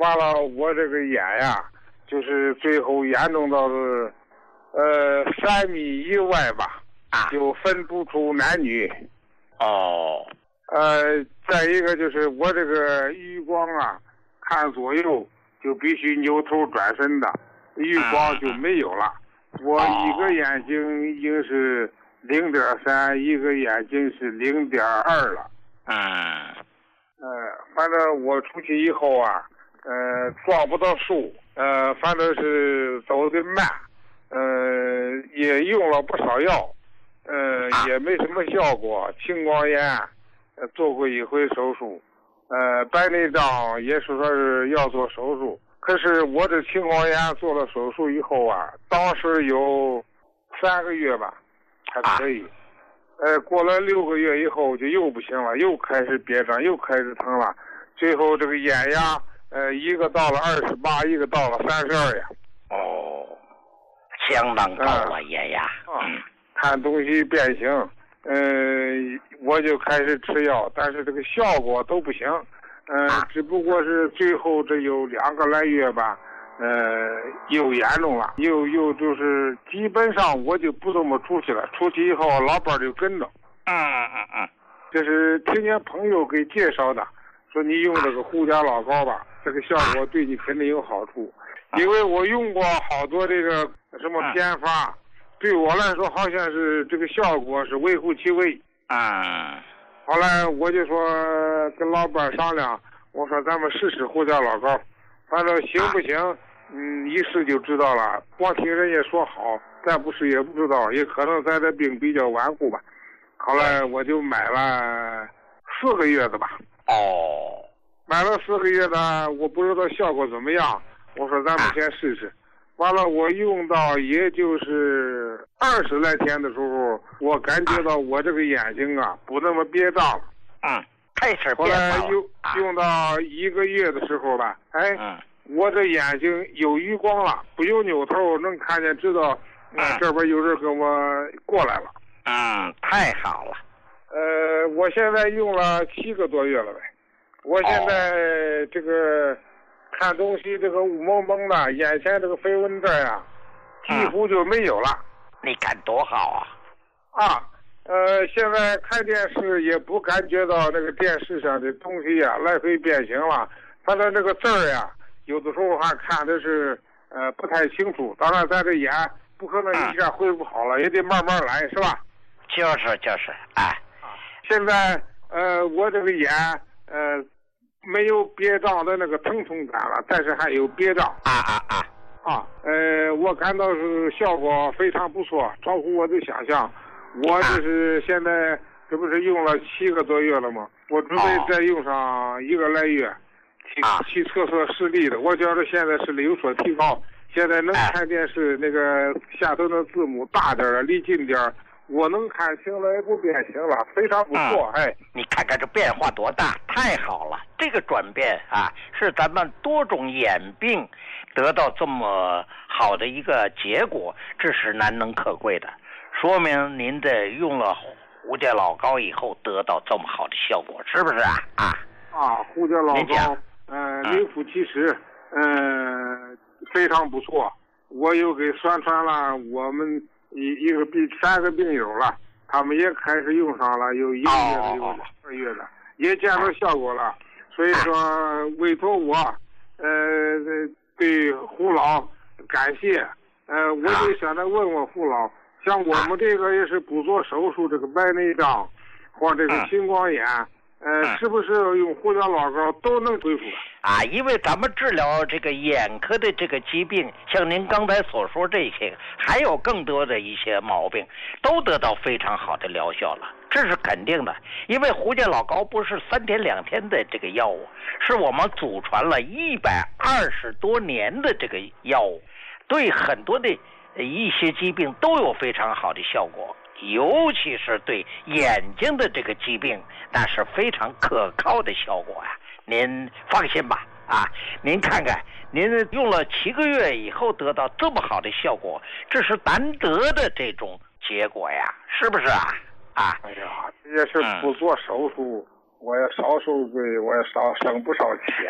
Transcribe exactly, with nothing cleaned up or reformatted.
完了我这个眼呀，就是最后严重到是，呃，三米以外吧， 啊， 就分不出男女。 哦， 呃，再一个就是我这个余光啊，看左右就必须扭头转身的，余光就没有了。我一个眼睛已经是零点三，一个眼睛是零点二了。 嗯， 呃，反正我出去以后啊，呃，撞不到树，呃，反正是走得慢，呃，也用了不少药，呃，也没什么效果。青光眼，呃，做过一回手术，呃，白内障也是说是要做手术。可是我这青光眼做了手术以后啊，当时有三个月吧，还可以。呃，过了六个月以后就又不行了，又开始憋胀，又开始疼了。最后这个眼压，呃，一个到了二十八，一个到了三十二呀。 哦，相当高了、呃、眼压。 嗯，看东西变形，呃，我就开始吃药，但是这个效果都不行。呃，只不过是最后这有两个来月吧，呃，又严重了，又又就是基本上我就不怎么出去了，出去以后老伴就跟着。 嗯嗯嗯， 这是听见朋友给介绍的，说你用这个胡家老膏吧，这个效果对你肯定有好处。因为我用过好多这个什么偏方，对我来说好像是这个效果是微乎其微。 嗯。 后来我就说跟老伴商量，我说咱们试试胡椒老膏，反正行不行，嗯，一试就知道了。光听人家说好，咱不试也不知道，也可能咱这病比较顽固吧。后来我就买了四个月的吧。 哦， 买了四个月的，我不知道效果怎么样。我说咱们先试试。完了，我用到也就是二十来天的时候，我感觉到我这个眼睛啊不那么憋胀了。 嗯，开始后来用用到一个月的时候吧，哎， 嗯， 我这眼睛有余光了，不用扭头能看见，知道，嗯，这边有人跟我过来了。 嗯，太好了。 呃，我现在用了七个多月了呗，我现在这个。看东西这个雾蒙蒙的，眼前这个飞蚊症啊，几乎就没有了。 嗯、你看多好啊！啊，呃，现在看电视也不感觉到那个电视上的东西啊来回变形了。反正这个字儿呀，有的时候还看的是呃不太清楚。当然，咱这眼不可能一下恢复好了，嗯、也得慢慢来，是吧？ 就是就是，哎， 现在呃，我这个眼呃。没有憋胀的那个疼痛感了，但是还有憋胀。 啊啊啊！ 啊，呃，我感到是效果非常不错，超乎我的想象。我就是现在这不是用了七个多月了吗？我准备再用上一个来月，去、啊、去测测视力的。我觉得现在视力有所提高，现在能看电视，那个下头的字母大点儿，离近点儿。我能看清了，也不变形了，非常不错。嗯、哎， 你看看这变化多大，太好了！这个转变啊，是咱们多种眼病得到这么好的一个结果，这是难能可贵的，说明您在用了胡家老膏以后得到这么好的效果，是不是啊？啊啊，胡家老膏，嗯、呃，名副其实，嗯、呃，非常不错。我又给宣传了我们。一一个病三个病友了，他们也开始用上了，有一个月的，有两个月的，也见到效果了。所以说委托我，呃，对胡老感谢。呃，我就想着问问胡老，像我们这个也是不做手术，这个白内障或这个青光眼，呃，是不是用胡椒老膏都能恢复？ 啊，因为咱们治疗这个眼科的这个疾病，像您刚才所说这些，还有更多的一些毛病，都得到非常好的疗效了，这是肯定的。因为胡家老膏不是三天两天的这个药物，是我们祖传了一百二十多年的这个药物，对很多的一些疾病都有非常好的效果。尤其是对眼睛的这个疾病，那是非常可靠的效果呀、啊。您放心吧，啊，您看看，您用了七个月以后得到这么好的效果，这是难得的这种结果呀，是不是啊？啊， 哎呀，这也是不做手术，嗯、我也少受罪，我也少省不少钱。